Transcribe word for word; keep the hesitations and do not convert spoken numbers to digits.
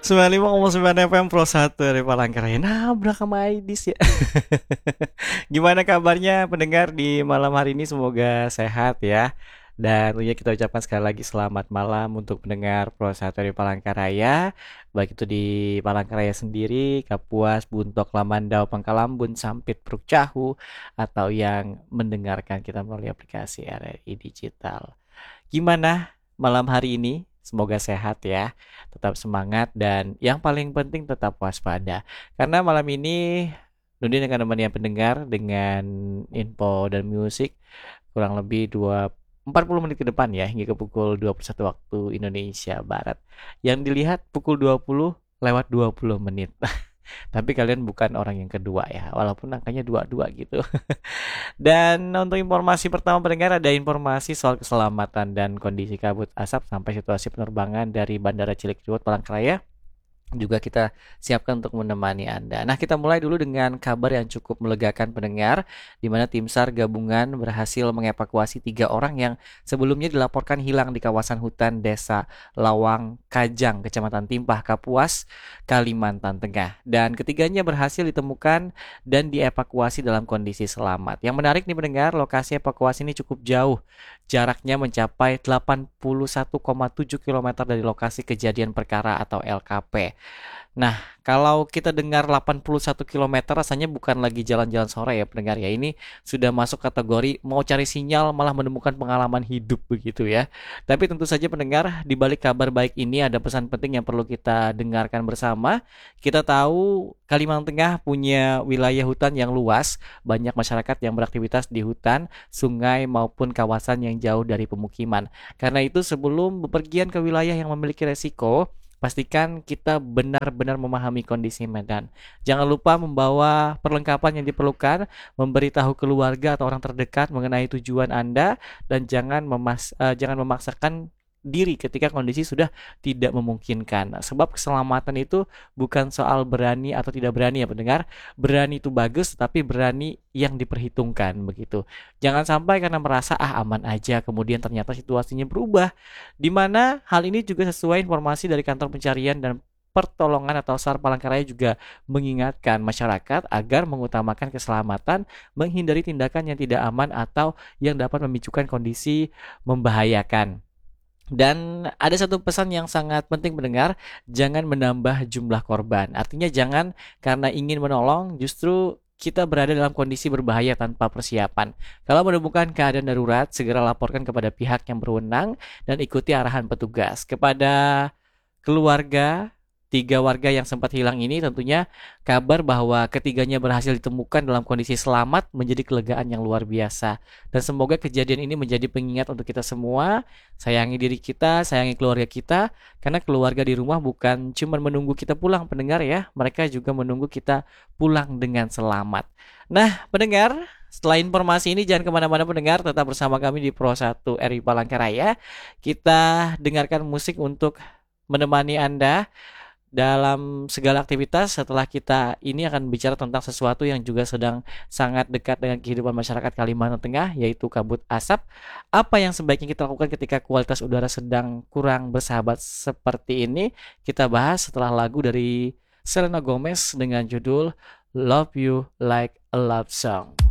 sembilan puluh lima koma sembilan F M Pro satu dari Palangkaraya. Nabrak sama Aidis ya. Gimana kabarnya pendengar di malam hari ini? Semoga sehat ya. Dan tentunya kita ucapkan sekali lagi selamat malam untuk pendengar Pro satu dari Palangkaraya. Baik itu di Palangkaraya sendiri, Kapuas, Buntok, Lamandau, Pangkalambun, Sampit, Pruk Cahu, atau yang mendengarkan kita melalui aplikasi R R I Digital. Gimana malam hari ini? Semoga sehat ya, tetap semangat dan yang paling penting tetap waspada. Karena malam ini Nudin akan menemani pendengar dengan info dan musik kurang lebih dua empat puluh menit ke depan ya, hingga ke pukul dua puluh satu waktu Indonesia Barat. Yang dilihat pukul dua puluh lewat dua puluh menit. Tapi kalian bukan orang yang kedua ya, walaupun angkanya dua-dua gitu. Dan untuk informasi pertama pendengar, ada informasi soal keselamatan dan kondisi kabut asap sampai situasi penerbangan dari Bandara Cilikriwut Palangkaraya juga kita siapkan untuk menemani Anda. Nah, kita mulai dulu dengan kabar yang cukup melegakan pendengar, di mana tim SAR gabungan berhasil mengevakuasi tiga orang yang sebelumnya dilaporkan hilang di kawasan hutan Desa Lawang Kajang, Kecamatan Timpah, Kapuas, Kalimantan Tengah. Dan ketiganya berhasil ditemukan dan dievakuasi dalam kondisi selamat. Yang menarik nih pendengar, lokasi evakuasi ini cukup jauh. Jaraknya mencapai delapan puluh satu koma tujuh kilometer dari lokasi kejadian perkara atau L K P. Nah, kalau kita dengar delapan puluh satu kilometer rasanya bukan lagi jalan-jalan sore ya pendengar ya. Ini sudah masuk kategori mau cari sinyal malah menemukan pengalaman hidup begitu ya. Tapi tentu saja pendengar, di balik kabar baik ini ada pesan penting yang perlu kita dengarkan bersama. Kita tahu Kalimantan Tengah punya wilayah hutan yang luas, banyak masyarakat yang beraktivitas di hutan, sungai maupun kawasan yang jauh dari pemukiman. Karena itu sebelum bepergian ke wilayah yang memiliki resiko, pastikan kita benar-benar memahami kondisi medan. Jangan lupa membawa perlengkapan yang diperlukan, memberitahu keluarga atau orang terdekat mengenai tujuan Anda, dan jangan memas uh, jangan memaksakan diri ketika kondisi sudah tidak memungkinkan. Sebab keselamatan itu bukan soal berani atau tidak berani ya pendengar. Berani itu bagus, tapi berani yang diperhitungkan begitu. Jangan sampai karena merasa ah aman aja, kemudian ternyata situasinya berubah. Di mana hal ini juga sesuai informasi dari kantor pencarian dan pertolongan atau SAR Palangkaraya juga mengingatkan masyarakat agar mengutamakan keselamatan, menghindari tindakan yang tidak aman atau yang dapat memicukan kondisi membahayakan. Dan ada satu pesan yang sangat penting mendengar, jangan menambah jumlah korban. Artinya jangan karena ingin menolong justru kita berada dalam kondisi berbahaya tanpa persiapan. Kalau menemukan keadaan darurat, segera laporkan kepada pihak yang berwenang dan ikuti arahan petugas. Kepada keluarga tiga warga yang sempat hilang ini, tentunya kabar bahwa ketiganya berhasil ditemukan dalam kondisi selamat menjadi kelegaan yang luar biasa. Dan semoga kejadian ini menjadi pengingat untuk kita semua, sayangi diri kita, sayangi keluarga kita, karena keluarga di rumah bukan cuma menunggu kita pulang pendengar ya, mereka juga menunggu kita pulang dengan selamat. Nah pendengar, setelah informasi ini jangan kemana-mana pendengar, tetap bersama kami di Pro satu R I Palangkaraya. Kita dengarkan musik untuk menemani Anda dalam segala aktivitas. Setelah kita ini akan bicara tentang sesuatu yang juga sedang sangat dekat dengan kehidupan masyarakat Kalimantan Tengah, yaitu kabut asap. Apa yang sebaiknya kita lakukan ketika kualitas udara sedang kurang bersahabat seperti ini? Kita bahas setelah lagu dari Selena Gomez dengan judul Love You Like a Love Song.